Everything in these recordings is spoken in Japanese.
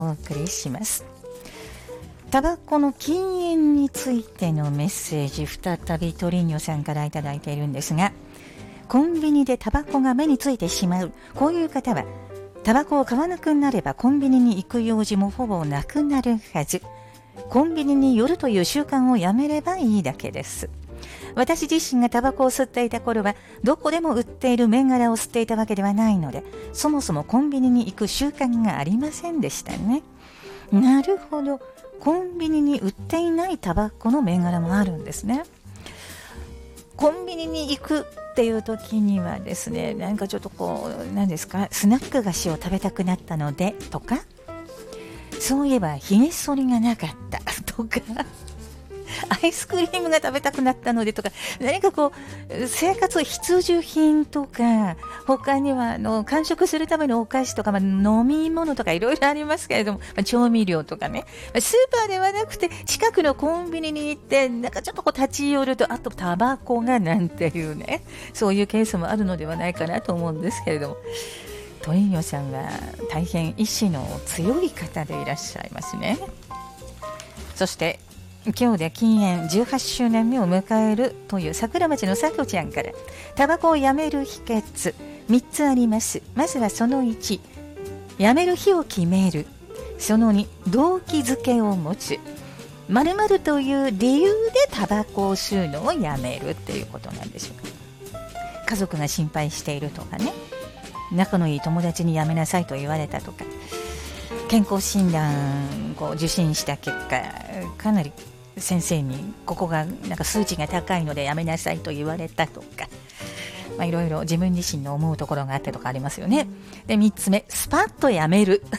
お送りします。タバコの禁煙についてのメッセージ、再びトリーニョさんからいただいているんですが、コンビニでタバコが目についてしまう、こういう方はタバコを買わなくなればコンビニに行く用事もほぼなくなるはず。コンビニに寄るという習慣をやめればいいだけです。私自身がタバコを吸っていた頃は、どこでも売っている銘柄を吸っていたわけではないので、そもそもコンビニに行く習慣がありませんでしたね。なるほど、コンビニに売っていないタバコの銘柄もあるんですね。コンビニに行くっていう時にはですね、なんかちょっと何ですか、スナック菓子を食べたくなったのでとか、そういえばひげ剃りがなかったとか、アイスクリームが食べたくなったのでとか、何か生活必需品とか、他には間食するためのお菓子とか、飲み物とかいろいろありますけれども、調味料とかね、スーパーではなくて近くのコンビニに行って、なんかちょっと立ち寄ると、あとタバコがなんていうね、そういうケースもあるのではないかなと思うんですけれども、トリーニョさんは大変意志の強い方でいらっしゃいますね。そして今日で禁煙18周年目を迎えるという桜町のさとちゃんから、タバコをやめる秘訣3つあります。まずはその1、やめる日を決める。その2、動機づけを持つ。〇〇という理由でタバコを吸うのをやめるっていうことなんでしょうか。家族が心配しているとかね、仲のいい友達にやめなさいと言われたとか、健康診断を受診した結果、かなり先生にここがなんか数値が高いのでやめなさいと言われたとか、いろいろ自分自身の思うところがあってとかありますよね。で、3つ目、スパッとやめる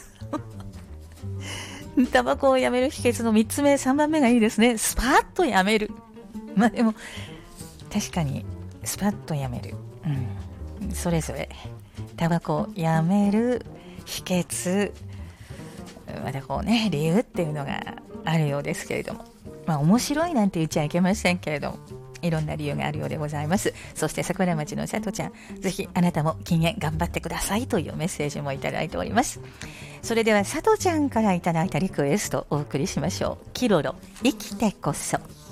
タバコをやめる秘訣の3つ目、3番目がいいですね。スパッとやめる。でも確かにスパッとやめる、それぞれタバコをやめる秘訣、また理由っていうのがあるようですけれども、面白いなんて言っちゃいけませんけれども、いろんな理由があるようでございます。そして桜町のさとちゃん、ぜひあなたも禁煙頑張ってくださいというメッセージもいただいております。それではさとちゃんからいただいたリクエストをお送りしましょう。キロロ、生きてこそ。